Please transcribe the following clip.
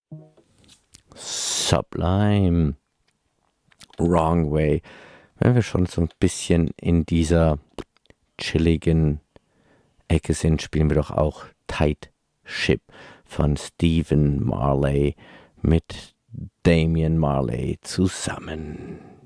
Sublime. Wrong Way. Wenn wir schon so ein bisschen in dieser chilligen Ecke sind, spielen wir doch auch Tight Ship von Stephen Marley mit Damian Marley zusammen.